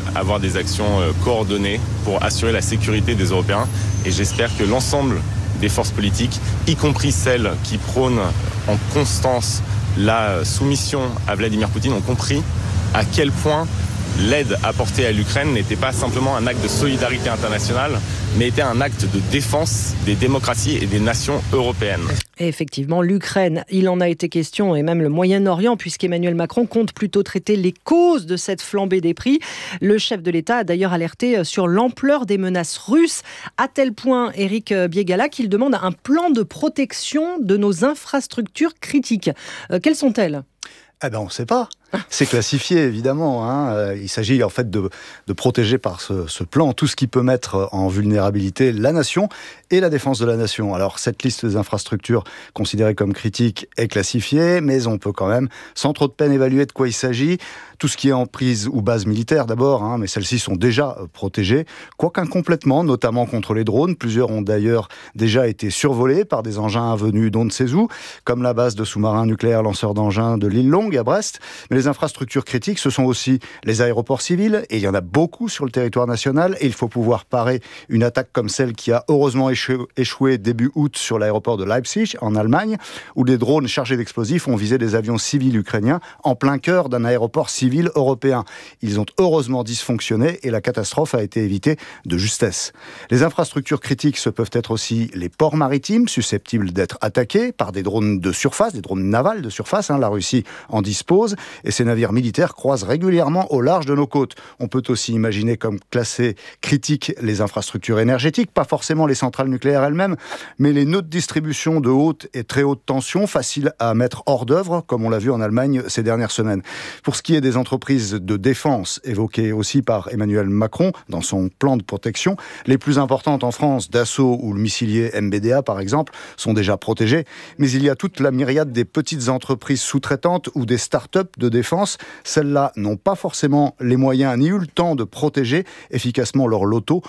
avoir des actions coordonnées pour assurer la sécurité des Européens. Et j'espère que l'ensemble des forces politiques, y compris celles qui prônent en constance la soumission à Vladimir Poutine, ont compris à quel point l'aide apportée à l'Ukraine n'était pas simplement un acte de solidarité internationale, mais était un acte de défense des démocraties et des nations européennes. Et effectivement, l'Ukraine, il en a été question, et même le Moyen-Orient, puisqu'Emmanuel Macron compte plutôt traiter les causes de cette flambée des prix. Le chef de l'État a d'ailleurs alerté sur l'ampleur des menaces russes, à tel point, Éric Biégala, qu'il demande un plan de protection de nos infrastructures critiques. Quelles sont-elles ? On ne sait pas. C'est classifié, évidemment. Il s'agit en fait de protéger par ce plan tout ce qui peut mettre en vulnérabilité la nation et la défense de la nation. Alors, cette liste des infrastructures considérées comme critiques est classifiée, mais on peut quand même, sans trop de peine, évaluer de quoi il s'agit. Tout ce qui est emprise ou base militaire d'abord, mais celles-ci sont déjà protégées, quoique incomplètement, notamment contre les drones. Plusieurs ont d'ailleurs déjà été survolés par des engins venus d'on ne sait où, comme la base de sous-marins nucléaires lanceurs d'engins de l'île Longue à Brest. Mais les infrastructures critiques, ce sont aussi les aéroports civils, et il y en a beaucoup sur le territoire national, et il faut pouvoir parer une attaque comme celle qui a heureusement échoué début août sur l'aéroport de Leipzig, en Allemagne, où des drones chargés d'explosifs ont visé des avions civils ukrainiens en plein cœur d'un aéroport civil européen. Ils ont heureusement dysfonctionné et la catastrophe a été évitée de justesse. Les infrastructures critiques, ce peuvent être aussi les ports maritimes, susceptibles d'être attaqués par des drones de surface, des drones navals de surface, la Russie en dispose, et ces navires militaires croisent régulièrement au large de nos côtes. On peut aussi imaginer comme classées critiques les infrastructures énergétiques, pas forcément les centrales nucléaires elles-mêmes, mais les nœuds de distribution de haute et très haute tension, faciles à mettre hors d'œuvre, comme on l'a vu en Allemagne ces dernières semaines. Pour ce qui est des entreprises de défense, évoquées aussi par Emmanuel Macron dans son plan de protection, les plus importantes en France, Dassault ou le missilier MBDA par exemple, sont déjà protégées, mais il y a toute la myriade des petites entreprises sous-traitantes ou des start-up de défense. Celles-là n'ont pas forcément les moyens ni eu le temps de protéger efficacement leurs locaux.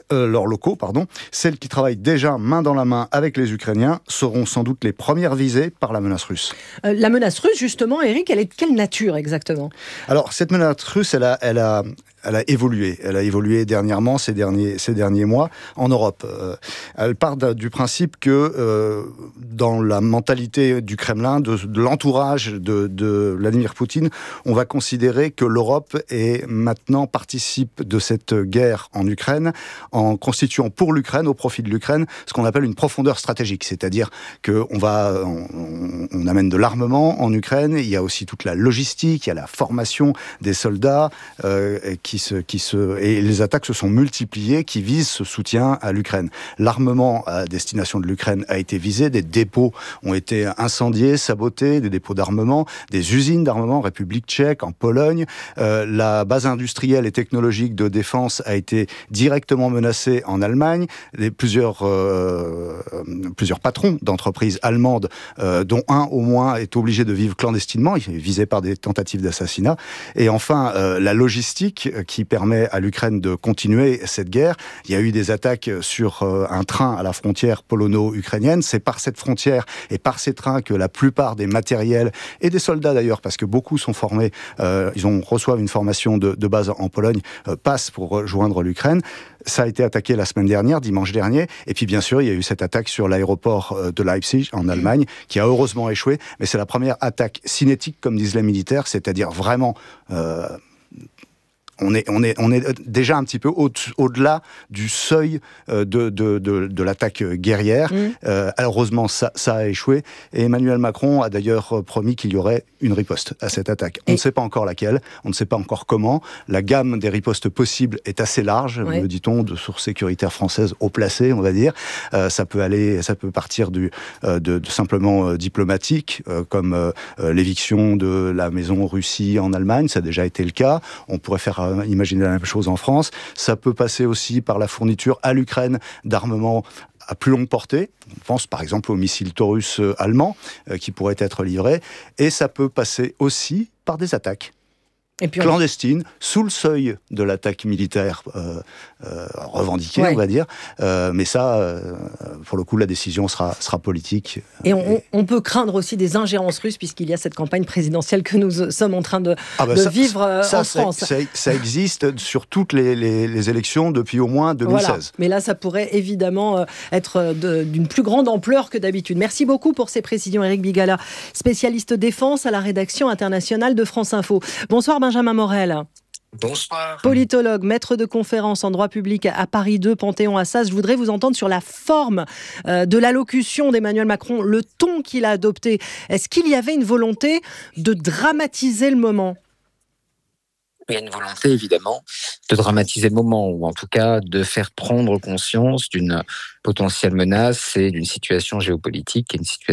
Celles qui travaillent déjà main dans la main avec les Ukrainiens seront sans doute les premières visées par la menace russe. La menace russe, justement, Éric, elle est de quelle nature exactement ? Alors, cette menace russe, elle a évolué. Elle a évolué dernièrement, ces derniers mois, en Europe. Elle part du principe que, dans la mentalité du Kremlin, de l'entourage de Vladimir Poutine, on va considérer que l'Europe maintenant participe de cette guerre en Ukraine, en constituant pour l'Ukraine, au profit de l'Ukraine, ce qu'on appelle une profondeur stratégique. C'est-à-dire qu'on on amène de l'armement en Ukraine, il y a aussi toute la logistique, il y a la formation des soldats, et les attaques se sont multipliées qui visent ce soutien à l'Ukraine. L'armement à destination de l'Ukraine a été visé, des dépôts ont été incendiés, sabotés, des dépôts d'armement, des usines d'armement en République tchèque, en Pologne. La base industrielle et technologique de défense a été directement menacée en Allemagne. Plusieurs patrons d'entreprises allemandes, dont un au moins est obligé de vivre clandestinement, il est visé par des tentatives d'assassinat. Et enfin, la logistique qui permet à l'Ukraine de continuer cette guerre. Il y a eu des attaques sur un train à la frontière polono-ukrainienne. C'est par cette frontière et par ces trains que la plupart des matériels, et des soldats d'ailleurs, parce que beaucoup sont formés, reçoivent une formation de base en Pologne, passent pour rejoindre l'Ukraine. Ça a été attaqué la semaine dernière, dimanche dernier. Et puis bien sûr, il y a eu cette attaque sur l'aéroport de Leipzig, en Allemagne, qui a heureusement échoué. Mais c'est la première attaque cinétique, comme disent les militaires, c'est-à-dire vraiment... On est déjà un petit peu au-delà du seuil de l'attaque guerrière. Heureusement, ça a échoué. Et Emmanuel Macron a d'ailleurs promis qu'il y aurait une riposte à cette attaque. On ne sait pas encore laquelle, on ne sait pas encore comment. La gamme des ripostes possibles est assez large, me dit-on, de sources sécuritaires françaises haut placées, on va dire. Ça peut partir de simplement diplomatique, comme l'éviction de la maison Russie en Allemagne, ça a déjà été le cas. On pourrait imaginer la même chose en France. Ça peut passer aussi par la fourniture à l'Ukraine d'armements à plus longue portée. On pense par exemple aux missiles Taurus allemands qui pourraient être livrés. Et ça peut passer aussi par des attaques. Et puis clandestine, sous le seuil de l'attaque militaire revendiquée, on va dire. Mais ça, pour le coup, la décision sera politique. Et on peut craindre aussi des ingérences russes, puisqu'il y a cette campagne présidentielle que nous sommes en train de vivre en France. Ça existe sur toutes les élections depuis au moins 2016. Voilà. Mais là, ça pourrait évidemment être d'une plus grande ampleur que d'habitude. Merci beaucoup pour ces précisions, Éric Bigala, spécialiste défense à la rédaction internationale de France Info. Bonsoir Benjamin Morel. Bonsoir. Politologue, maître de conférence en droit public à Paris 2, Panthéon-Assas. Je voudrais vous entendre sur la forme de l'allocution d'Emmanuel Macron, le ton qu'il a adopté. Est-ce qu'il y avait une volonté de dramatiser le moment ? Il y a une volonté, évidemment, de dramatiser le moment, ou en tout cas de faire prendre conscience d'une potentielle menace et d'une situation géopolitique,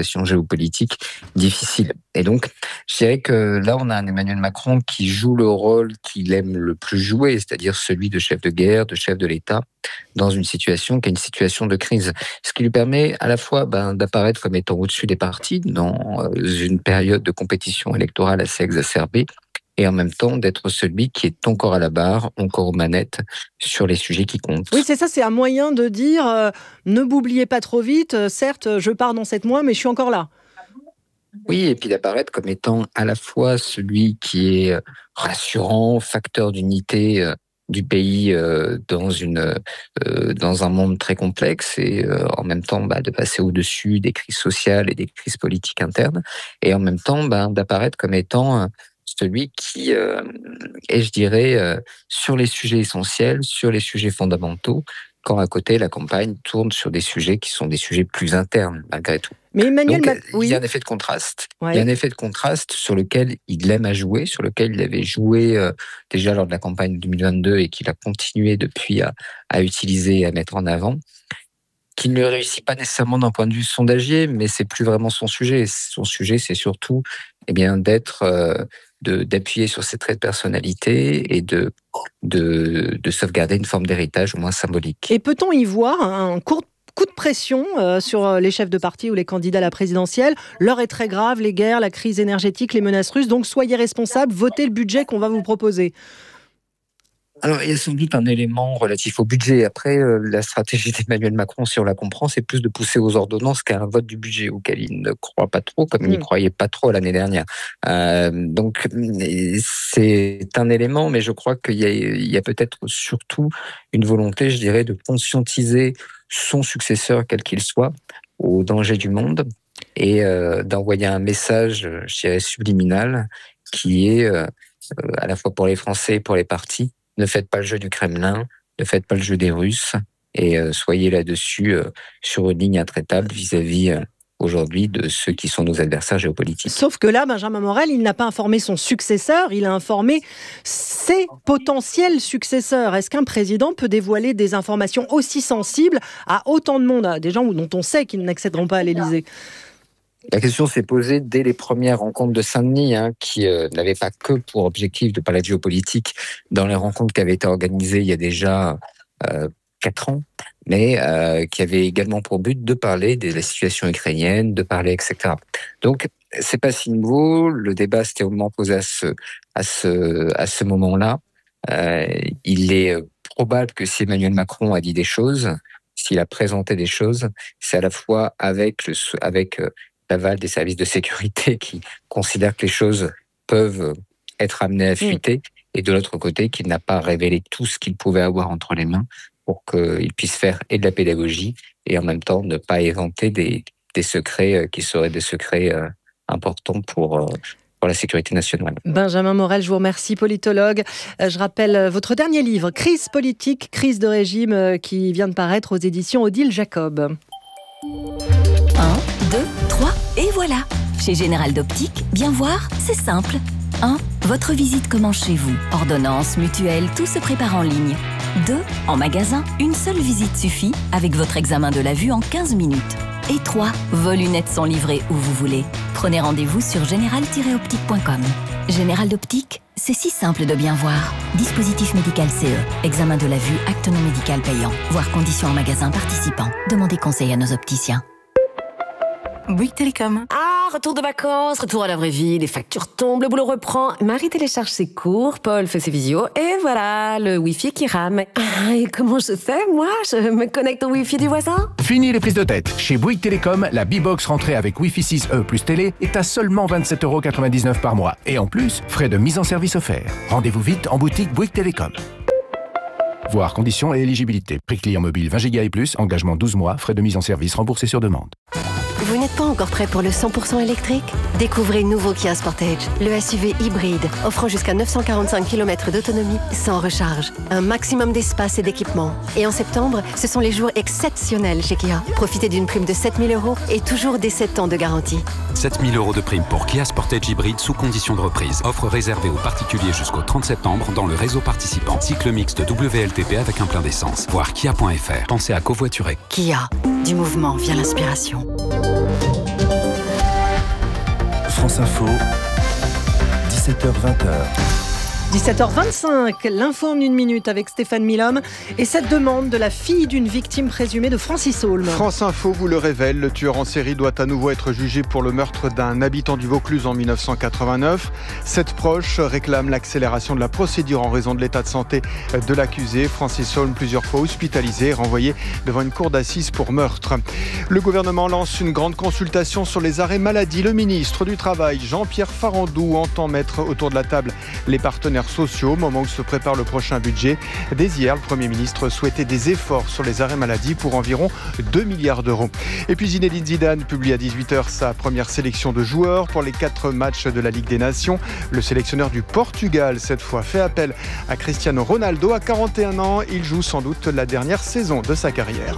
difficile. Et donc, je dirais que là, on a un Emmanuel Macron qui joue le rôle qu'il aime le plus jouer, c'est-à-dire celui de chef de guerre, de chef de l'État, dans une situation qui est une situation de crise. Ce qui lui permet à la fois d'apparaître comme étant au-dessus des partis, dans une période de compétition électorale assez exacerbée, et en même temps d'être celui qui est encore à la barre, encore aux manettes sur les sujets qui comptent. Oui, c'est ça, c'est un moyen de dire ne m'oubliez pas trop vite, certes, je pars dans 7 mois, mais je suis encore là. Oui, et puis d'apparaître comme étant à la fois celui qui est rassurant, facteur d'unité du pays dans un monde très complexe, et en même temps de passer au-dessus des crises sociales et des crises politiques internes, et en même temps d'apparaître comme étant celui qui est, je dirais, sur les sujets essentiels, sur les sujets fondamentaux, quand à côté, la campagne tourne sur des sujets qui sont des sujets plus internes, malgré tout. Mais Emmanuel il y a un effet de contraste. Ouais. Il y a un effet de contraste sur lequel il aime à jouer, sur lequel il avait joué déjà lors de la campagne 2022 et qu'il a continué depuis à utiliser et à mettre en avant, qui ne réussit pas nécessairement d'un point de vue sondagier, mais c'est plus vraiment son sujet. Son sujet, c'est surtout d'appuyer sur ses traits de personnalité et de sauvegarder une forme d'héritage au moins symbolique. Et peut-on y voir un coup de pression sur les chefs de parti ou les candidats à la présidentielle ? L'heure est très grave, les guerres, la crise énergétique, les menaces russes, donc soyez responsables, votez le budget qu'on va vous proposer. Alors, il y a sans doute un élément relatif au budget. Après, la stratégie d'Emmanuel Macron, si on la comprend, c'est plus de pousser aux ordonnances qu'à un vote du budget auquel il ne croit pas trop, comme il n'y croyait pas trop l'année dernière. Donc, c'est un élément, mais je crois qu'il y a peut-être surtout une volonté, je dirais, de conscientiser son successeur, quel qu'il soit, au danger du monde, et d'envoyer un message, je dirais, subliminal, qui est à la fois pour les Français et pour les partis: ne faites pas le jeu du Kremlin, ne faites pas le jeu des Russes, et soyez là-dessus sur une ligne intraitable vis-à-vis aujourd'hui de ceux qui sont nos adversaires géopolitiques. Sauf que là, Benjamin Morel, il n'a pas informé son successeur, il a informé ses potentiels successeurs. Est-ce qu'un président peut dévoiler des informations aussi sensibles à autant de monde, à des gens dont on sait qu'ils n'accéderont pas à l'Élysée ? La question s'est posée dès les premières rencontres de Saint-Denis, qui n'avaient pas que pour objectif de parler de géopolitique dans les rencontres qui avaient été organisées il y a déjà 4 ans, mais qui avaient également pour but de parler de la situation ukrainienne, de parler, etc. Donc, c'est pas si nouveau. Le débat s'était au moment posé à ce moment-là. Il est probable que si Emmanuel Macron a dit des choses, s'il a présenté des choses, c'est à la fois avec l'aval des services de sécurité qui considèrent que les choses peuvent être amenées à fuiter, et de l'autre côté, qu'il n'a pas révélé tout ce qu'il pouvait avoir entre les mains pour qu'il puisse faire et de la pédagogie et en même temps ne pas éventer des secrets qui seraient des secrets importants pour la sécurité nationale. Benjamin Morel, je vous remercie, politologue. Je rappelle votre dernier livre, Crise politique, crise de régime, qui vient de paraître aux éditions Odile Jacob. 1, 2, 3, et voilà. Chez Général d'Optique, bien voir, c'est simple. 1. Votre visite commence chez vous. Ordonnance, mutuelle, tout se prépare en ligne. 2. En magasin, une seule visite suffit avec votre examen de la vue en 15 minutes. Et 3. Vos lunettes sont livrées où vous voulez. Prenez rendez-vous sur général-optique.com. Général d'Optique, c'est si simple de bien voir. Dispositif médical CE. Examen de la vue, acte non médical payant. Voir conditions en magasin participant. Demandez conseil à nos opticiens. Bouygues Télécom. retour de vacances, retour à la vraie vie, les factures tombent, le boulot reprend. Marie télécharge ses cours, Paul fait ses visios, et voilà, le Wi-Fi qui rame. Ah, et comment je fais, moi? Je me connecte au Wi-Fi du voisin? Fini les prises de tête. Chez Bouygues Télécom, la B-Box rentrée avec Wi-Fi 6E plus télé est à seulement 27,99 € par mois. Et en plus, frais de mise en service offerts. Rendez-vous vite en boutique Bouygues Télécom. Voir conditions et éligibilité. Prix client mobile 20 Go et plus, engagement 12 mois, frais de mise en service remboursés sur demande. Vous n'êtes pas encore prêt pour le 100% électrique? Découvrez le nouveau Kia Sportage, le SUV hybride, offrant jusqu'à 945 km d'autonomie sans recharge. Un maximum d'espace et d'équipement. Et en septembre, ce sont les jours exceptionnels chez Kia. Profitez d'une prime de 7 000 € et toujours des 7 ans de garantie. 7 000 € de prime pour Kia Sportage hybride sous condition de reprise. Offre réservée aux particuliers jusqu'au 30 septembre dans le réseau participant. Cycle mixte WLTP avec un plein d'essence. Voir kia.fr. Pensez à covoiturer. Kia, du mouvement vient l'inspiration. France Info, 17h-20h. 17h25, l'info en 1 minute avec Stéphane Milhomme et cette demande de la fille d'une victime présumée de Francis Holm. France Info vous le révèle, le tueur en série doit à nouveau être jugé pour le meurtre d'un habitant du Vaucluse en 1989. Cette proche réclame l'accélération de la procédure en raison de l'état de santé de l'accusé. Francis Holm, plusieurs fois hospitalisé, renvoyé devant une cour d'assises pour meurtre. Le gouvernement lance une grande consultation sur les arrêts maladie. Le ministre du Travail, Jean-Pierre Farandou, entend mettre autour de la table les partenaires sociaux au moment où se prépare le prochain budget. Dès hier, le Premier ministre souhaitait des efforts sur les arrêts maladie pour environ 2 milliards d'euros. Et puis Zinedine Zidane publie à 18h sa première sélection de joueurs pour les 4 matchs de la Ligue des Nations. Le sélectionneur du Portugal, cette fois, fait appel à Cristiano Ronaldo. À 41 ans, il joue sans doute la dernière saison de sa carrière.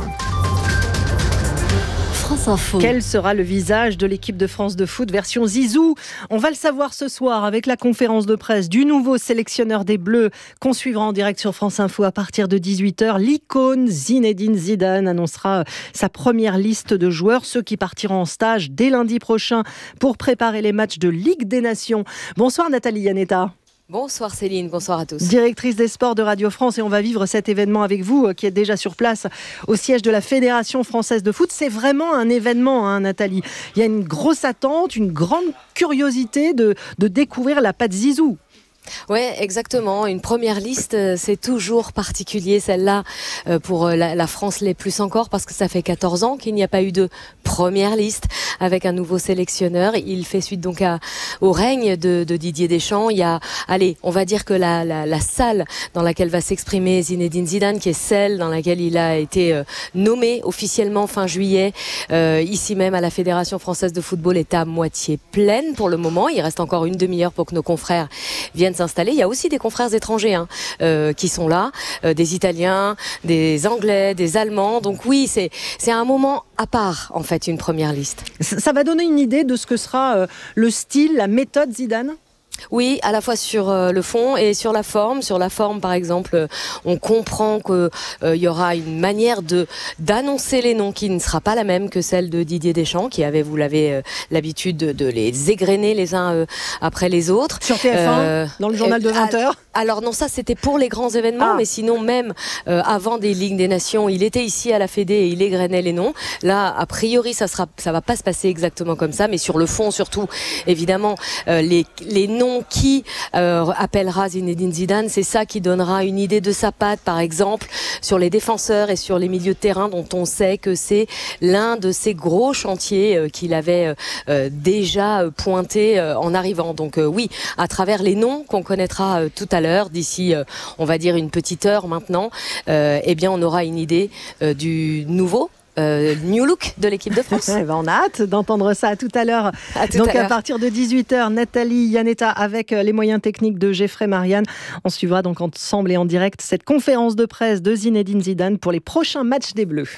France Info. Quel sera le visage de l'équipe de France de foot version Zizou? On va le savoir ce soir avec la conférence de presse du nouveau sélectionneur des Bleus qu'on suivra en direct sur France Info à partir de 18h. L'icône Zinedine Zidane annoncera sa première liste de joueurs, ceux qui partiront en stage dès lundi prochain pour préparer les matchs de Ligue des Nations. Bonsoir Nathalie Yanetta. Bonsoir Céline, bonsoir à tous. Directrice des sports de Radio France, et on va vivre cet événement avec vous qui êtes déjà sur place au siège de la Fédération française de foot. C'est vraiment un événement, hein, Nathalie. Il y a une grosse attente, une grande curiosité de découvrir la patte Zizou. Oui, exactement. Une première liste, c'est toujours particulier, celle-là, pour la France les plus encore, parce que ça fait 14 ans qu'il n'y a pas eu de première liste avec un nouveau sélectionneur. Il fait suite donc au règne de Didier Deschamps. Il y a, on va dire que la salle dans laquelle va s'exprimer Zinedine Zidane, qui est celle dans laquelle il a été nommé officiellement fin juillet, ici même à la Fédération française de football, est à moitié pleine pour le moment. Il reste encore une demi-heure pour que nos confrères viennent s'installer. Il y a aussi des confrères étrangers qui sont là, des Italiens, des Anglais, des Allemands. Donc oui, c'est un moment à part, en fait, une première liste. Ça va donner une idée de ce que sera le style, la méthode Zidane ? Oui, à la fois sur le fond et sur la forme. Sur la forme, par exemple, on comprend qu'il y aura une manière d'annoncer les noms qui ne sera pas la même que celle de Didier Deschamps, qui avait, vous l'avez l'habitude de les égrener les uns après les autres. Sur TF1, dans le journal de 20h. Alors non, ça c'était pour les grands événements, mais sinon même avant des Ligues des Nations, il était ici à la Fédé et il égrenait les noms. Là, a priori, ça va pas se passer exactement comme ça, mais sur le fond surtout, évidemment, les noms qui appellera Zinedine Zidane, c'est ça qui donnera une idée de sa patte, par exemple, sur les défenseurs et sur les milieux de terrain dont on sait que c'est l'un de ces gros chantiers qu'il avait déjà pointé en arrivant. Donc oui, à travers les noms qu'on connaîtra tout à l'heure, d'ici on va dire une petite heure maintenant, eh bien on aura une idée du nouveau new look de l'équipe de France. On a hâte d'entendre ça tout à l'heure. Donc à partir de 18h, Nathalie Yanetta avec les moyens techniques de Geoffrey Marianne. On suivra donc ensemble et en direct cette conférence de presse de Zinedine Zidane pour les prochains matchs des Bleus.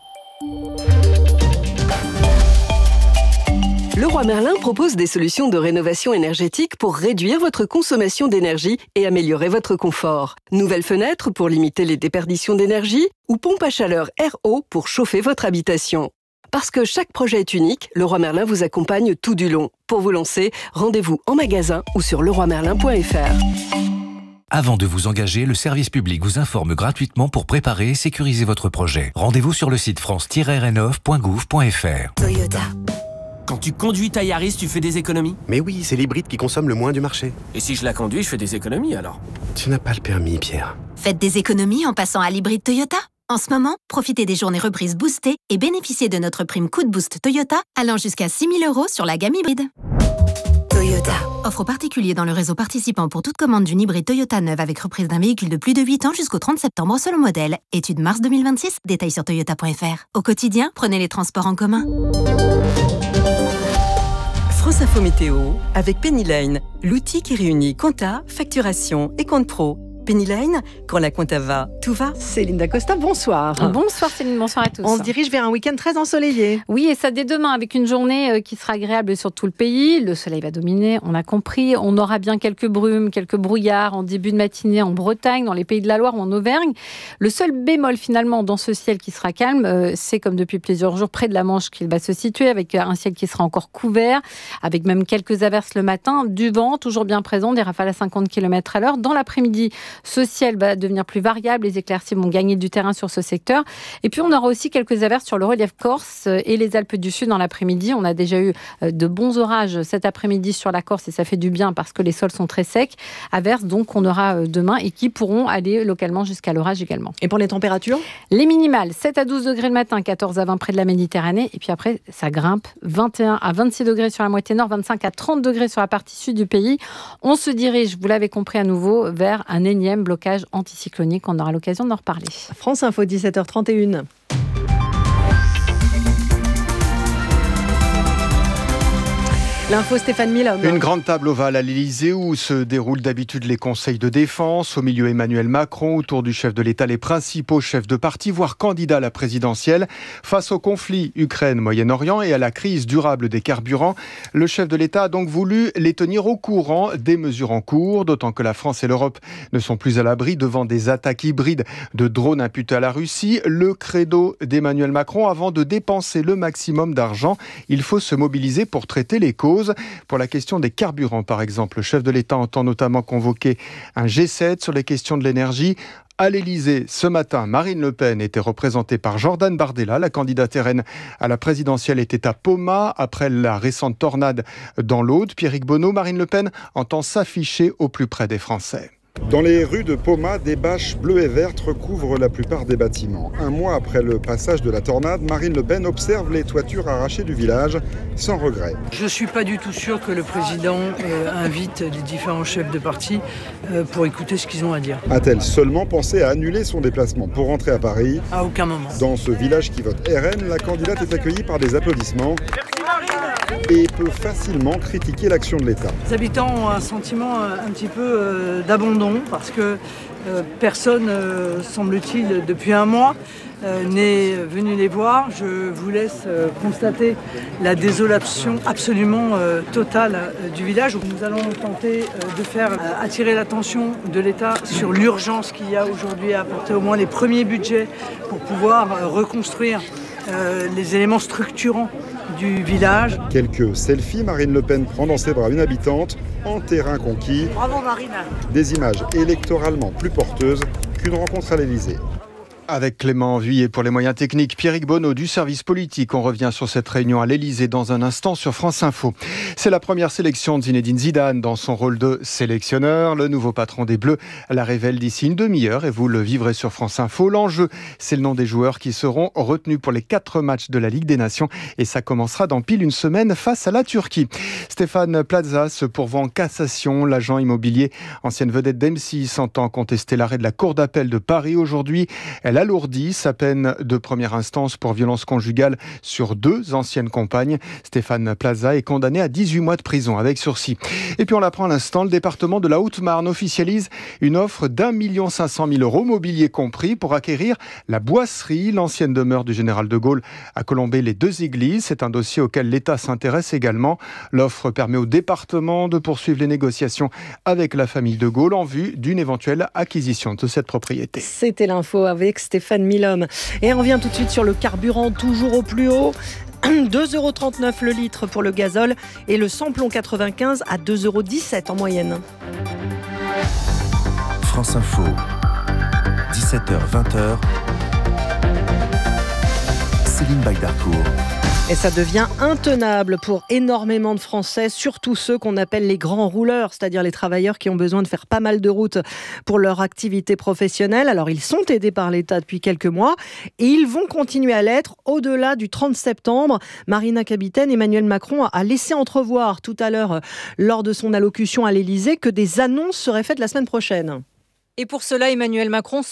Leroy Merlin propose des solutions de rénovation énergétique pour réduire votre consommation d'énergie et améliorer votre confort. Nouvelles fenêtres pour limiter les déperditions d'énergie ou pompe à chaleur RO pour chauffer votre habitation. Parce que chaque projet est unique, Leroy Merlin vous accompagne tout du long. Pour vous lancer, rendez-vous en magasin ou sur leroymerlin.fr. Avant de vous engager, le service public vous informe gratuitement pour préparer et sécuriser votre projet. Rendez-vous sur le site france-rénov.gouv.fr. Toyota. Quand tu conduis ta Yaris, tu fais des économies? Mais oui, c'est l'hybride qui consomme le moins du marché. Et si je la conduis, je fais des économies alors? Tu n'as pas le permis, Pierre. Faites des économies en passant à l'hybride Toyota. En ce moment, profitez des journées reprises boostées et bénéficiez de notre prime Coup de Boost Toyota allant jusqu'à 6 000 € sur la gamme hybride. Toyota. Offre aux particuliers dans le réseau participant pour toute commande d'une hybride Toyota neuve avec reprise d'un véhicule de plus de 8 ans jusqu'au 30 septembre selon modèle. Étude mars 2026, détails sur toyota.fr. Au quotidien, prenez les transports en commun. France Info Météo avec Pennyline, l'outil qui réunit compta, facturation et compte pro. Pennyline, quand la compta va, tout va. Céline Dacosta, bonsoir. Bonsoir Céline, bonsoir à tous. On se dirige vers un week-end très ensoleillé. Oui, et ça dès demain, avec une journée qui sera agréable sur tout le pays. Le soleil va dominer, on a compris. On aura bien quelques brumes, quelques brouillards en début de matinée en Bretagne, dans les Pays de la Loire ou en Auvergne. Le seul bémol finalement dans ce ciel qui sera calme, c'est comme depuis plusieurs jours près de la Manche qu'il va se situer, avec un ciel qui sera encore couvert, avec même quelques averses le matin, du vent toujours bien présent, des rafales à 50 km/h. Dans l'après-midi, ce ciel va devenir plus variable, les éclaircies vont gagner du terrain sur ce secteur. Et puis on aura aussi quelques averses sur le relief corse et les Alpes du Sud dans l'après-midi. On a déjà eu de bons orages cet après-midi sur la Corse et ça fait du bien parce que les sols sont très secs. Averses donc on aura demain et qui pourront aller localement jusqu'à l'orage également. Et pour les températures ? Les minimales, 7 à 12 degrés le matin, 14 à 20 près de la Méditerranée. Et puis après, ça grimpe, 21 à 26 degrés sur la moitié nord, 25 à 30 degrés sur la partie sud du pays. On se dirige, vous l'avez compris à nouveau, vers un énième blocage anticyclonique. On aura l'occasion d'en reparler. France Info, 17h31. L'info Stéphane Milhomme. Une grande table ovale à l'Élysée où se déroulent d'habitude les conseils de défense. Au milieu, Emmanuel Macron. Autour du chef de l'État, les principaux chefs de parti, voire candidats à la présidentielle. Face au conflit Ukraine-Moyen-Orient et à la crise durable des carburants, le chef de l'État a donc voulu les tenir au courant des mesures en cours, d'autant que la France et l'Europe ne sont plus à l'abri devant des attaques hybrides de drones imputés à la Russie. Le credo d'Emmanuel Macron, avant de dépenser le maximum d'argent, il faut se mobiliser pour traiter les causes. Pour la question des carburants, par exemple, le chef de l'État entend notamment convoquer un G7 sur les questions de l'énergie. À l'Élysée, ce matin, Marine Le Pen était représentée par Jordan Bardella. La candidate RN à la présidentielle était à Poma après la récente tornade dans l'Aude. Pierrick Bonneau, Marine Le Pen entend s'afficher au plus près des Français. Dans les rues de Poma, des bâches bleues et vertes recouvrent la plupart des bâtiments. Un mois après le passage de la tornade, Marine Le Pen observe les toitures arrachées du village sans regret. Je ne suis pas du tout sûr que le président invite les différents chefs de parti pour écouter ce qu'ils ont à dire. A-t-elle seulement pensé à annuler son déplacement pour rentrer à Paris ? À aucun moment. Dans ce village qui vote RN, la candidate est accueillie par des applaudissements et peut facilement critiquer l'action de l'État. Les habitants ont un sentiment un petit peu d'abandon parce que personne, semble-t-il, depuis un mois, n'est venu les voir. Je vous laisse constater la désolation absolument totale du village. Nous allons tenter de faire attirer l'attention de l'État sur l'urgence qu'il y a aujourd'hui à apporter au moins les premiers budgets pour pouvoir reconstruire les éléments structurants du village. Quelques selfies, Marine Le Pen prend dans ses bras une habitante en terrain conquis. Bravo Marine. Des images électoralement plus porteuses qu'une rencontre à l'Élysée. Avec Clément Vuillet pour les moyens techniques, Pierrick Bonneau du service politique. On revient sur cette réunion à l'Élysée dans un instant sur France Info. C'est la première sélection de Zinedine Zidane dans son rôle de sélectionneur. Le nouveau patron des Bleus la révèle d'ici une demi-heure et vous le vivrez sur France Info. L'enjeu, c'est le nom des joueurs qui seront retenus pour les 4 matchs de la Ligue des Nations et ça commencera dans pile une semaine face à la Turquie. Stéphane Plaza se pourvoit en cassation. L'agent immobilier, ancienne vedette d'M6, entend contester l'arrêt de la Cour d'appel de Paris aujourd'hui. Elle alourdit sa peine de première instance pour violence conjugale sur 2 anciennes compagnes. Stéphane Plaza est condamné à 18 mois de prison avec sursis. Et puis on l'apprend à l'instant, le département de la Haute-Marne officialise une offre d'1 500 000 €, mobilier compris, pour acquérir la Boisserie, l'ancienne demeure du général de Gaulle à Colombey-les-Deux-Églises. C'est un dossier auquel l'État s'intéresse également. L'offre permet au département de poursuivre les négociations avec la famille de Gaulle en vue d'une éventuelle acquisition de cette propriété. C'était l'info avec Stéphane Milhomme. Et on revient tout de suite sur le carburant, toujours au plus haut. 2,39 € le litre pour le gazole et le samplon 95 à 2,17 € en moyenne. France Info, 17h-20h, Céline Baydarcourt. Et ça devient intenable pour énormément de Français, surtout ceux qu'on appelle les grands rouleurs, c'est-à-dire les travailleurs qui ont besoin de faire pas mal de routes pour leur activité professionnelle. Alors ils sont aidés par l'État depuis quelques mois et ils vont continuer à l'être au-delà du 30 septembre. Marina Kapitaine, Emmanuel Macron a laissé entrevoir tout à l'heure lors de son allocution à l'Élysée que des annonces seraient faites la semaine prochaine. Et pour cela, Emmanuel Macron